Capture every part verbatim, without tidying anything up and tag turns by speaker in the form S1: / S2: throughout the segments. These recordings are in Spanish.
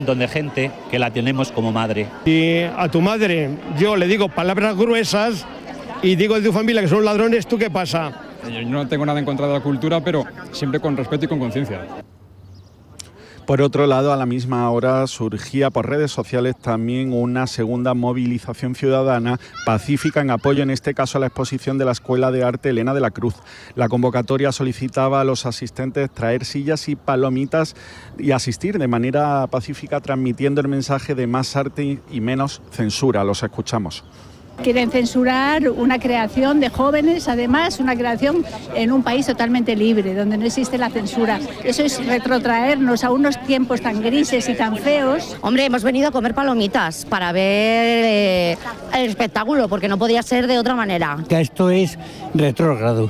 S1: donde gente que la tenemos como madre.
S2: Y a tu madre yo le digo palabras gruesas y digo de tu familia que son ladrones, ¿tú qué pasa?
S3: Yo no tengo nada en contra de la cultura, pero siempre con respeto y con conciencia.
S4: Por otro lado, a la misma hora surgía por redes sociales también una segunda movilización ciudadana pacífica en apoyo, en este caso, a la exposición de la Escuela de Arte Elena de la Cruz. La convocatoria solicitaba a los asistentes traer sillas y palomitas y asistir de manera pacífica, transmitiendo el mensaje de más arte y menos censura. Los escuchamos.
S5: Quieren censurar una creación de jóvenes, además una creación en un país totalmente libre, donde no existe la censura. Eso es retrotraernos a unos tiempos tan grises y tan feos.
S6: Hombre, hemos venido a comer palomitas para ver eh, el espectáculo, porque no podía ser de otra manera.
S7: Que esto es retrógrado.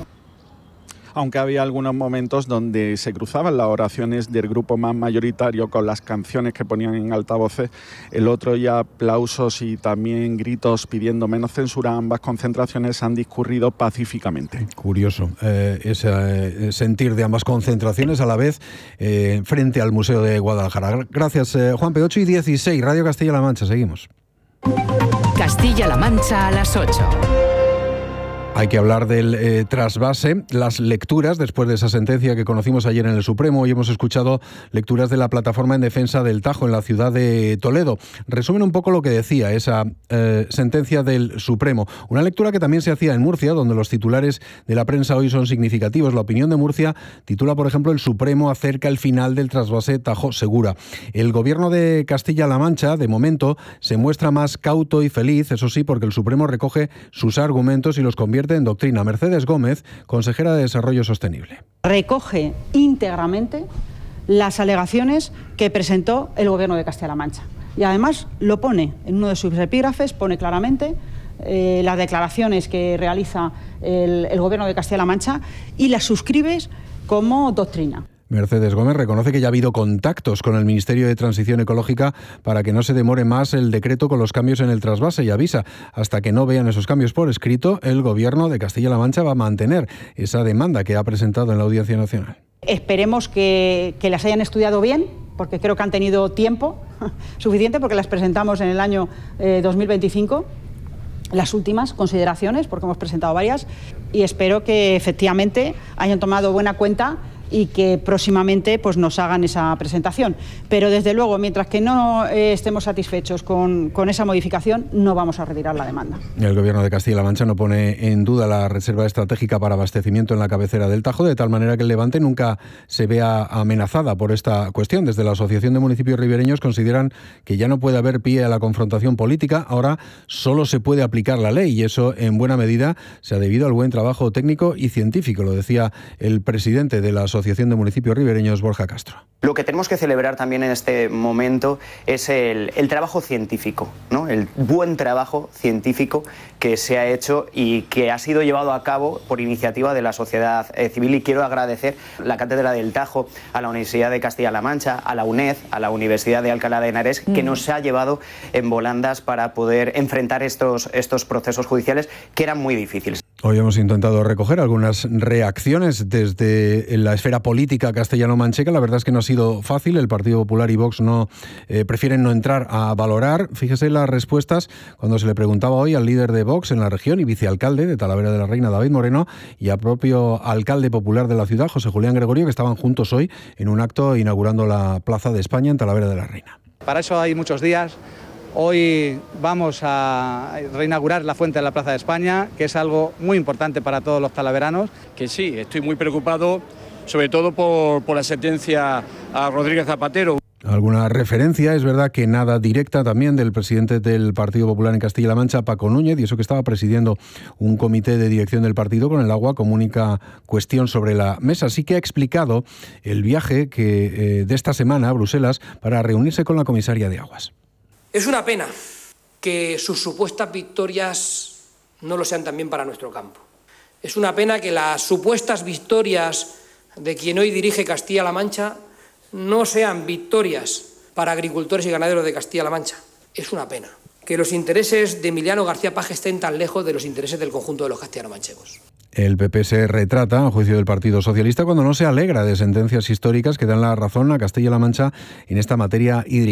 S4: Aunque había algunos momentos donde se cruzaban las oraciones del grupo más mayoritario con las canciones que ponían en altavoces, el otro ya aplausos y también gritos pidiendo menos censura. Ambas concentraciones han discurrido pacíficamente.
S8: Curioso eh, ese eh, sentir de ambas concentraciones a la vez eh, frente al Museo de Guadalajara. Gracias, eh, Juanpe. ocho y dieciséis, Radio Castilla-La Mancha, seguimos.
S9: Castilla-La Mancha a las ocho.
S8: Hay que hablar del eh, trasvase, las lecturas después de esa sentencia que conocimos ayer en el Supremo. Hoy hemos escuchado lecturas de la Plataforma en Defensa del Tajo en la ciudad de Toledo. Resumen un poco lo que decía esa eh, sentencia del Supremo. Una lectura que también se hacía en Murcia, donde los titulares de la prensa hoy son significativos. La Opinión de Murcia titula, por ejemplo, El Supremo acerca el final del trasvase Tajo-Segura. El Gobierno de Castilla-La Mancha, de momento, se muestra más cauto y feliz, eso sí, porque el Supremo recoge sus argumentos y los convierte en doctrina. Mercedes Gómez, consejera de Desarrollo Sostenible.
S10: Recoge íntegramente las alegaciones que presentó el Gobierno de Castilla-La Mancha. Y además lo pone en uno de sus epígrafes, pone claramente eh, las declaraciones que realiza el, el Gobierno de Castilla-La Mancha y las suscribes como doctrina.
S8: Mercedes Gómez reconoce que ya ha habido contactos con el Ministerio de Transición Ecológica para que no se demore más el decreto con los cambios en el trasvase y avisa, hasta que no vean esos cambios por escrito, el Gobierno de Castilla-La Mancha va a mantener esa demanda que ha presentado en la Audiencia Nacional.
S10: Esperemos que, que las hayan estudiado bien, porque creo que han tenido tiempo suficiente, porque las presentamos en el año eh, dos mil veinticinco. Las últimas consideraciones, porque hemos presentado varias, y espero que efectivamente hayan tomado buena cuenta y que próximamente pues, nos hagan esa presentación. Pero desde luego, mientras que no eh, estemos satisfechos con, con esa modificación, no vamos a retirar la demanda.
S8: El Gobierno de Castilla-La Mancha no pone en duda la reserva estratégica para abastecimiento en la cabecera del Tajo, de tal manera que el Levante nunca se vea amenazada por esta cuestión. Desde la Asociación de Municipios Ribereños consideran que ya no puede haber pie a la confrontación política, ahora solo se puede aplicar la ley, y eso en buena medida se ha debido al buen trabajo técnico y científico, lo decía el presidente de la Asociación Asociación de Municipios Ribereños, Borja Castro.
S11: Lo que tenemos que celebrar también en este momento es el, el trabajo científico, ¿no? El buen trabajo científico que se ha hecho y que ha sido llevado a cabo por iniciativa de la sociedad eh, civil. Y quiero agradecer a la Cátedra del Tajo, a la Universidad de Castilla-La Mancha, a la UNED, a la Universidad de Alcalá de Henares, mm. que nos ha llevado en volandas para poder enfrentar estos, estos procesos judiciales que eran muy difíciles.
S8: Hoy hemos intentado recoger algunas reacciones desde la esfera política castellano-mancheca. La verdad es que no ha sido fácil. El Partido Popular y Vox no eh, prefieren no entrar a valorar. Fíjese las respuestas cuando se le preguntaba hoy al líder de Vox en la región y vicealcalde de Talavera de la Reina, David Moreno, y al propio alcalde popular de la ciudad, José Julián Gregorio, que estaban juntos hoy en un acto inaugurando la Plaza de España en Talavera de la Reina.
S12: Para eso hay muchos días. Hoy vamos a reinaugurar la fuente de la Plaza de España, que es algo muy importante para todos los talaveranos.
S13: Que sí, estoy muy preocupado, sobre todo por, por la sentencia a Rodríguez Zapatero.
S8: Alguna referencia, es verdad que nada directa también del presidente del Partido Popular en Castilla-La Mancha, Paco Núñez, y eso que estaba presidiendo un comité de dirección del partido con el agua como única cuestión sobre la mesa. Sí que ha explicado el viaje que, eh, de esta semana a Bruselas para reunirse con la comisaria de Aguas.
S14: Es una pena que sus supuestas victorias no lo sean también para nuestro campo. Es una pena que las supuestas victorias de quien hoy dirige Castilla-La Mancha no sean victorias para agricultores y ganaderos de Castilla-La Mancha. Es una pena que los intereses de Emiliano García Paje estén tan lejos de los intereses del conjunto de los castellano-manchegos.
S8: El P P se retrata, a juicio del Partido Socialista, cuando no se alegra de sentencias históricas que dan la razón a Castilla-La Mancha en esta materia hídrica.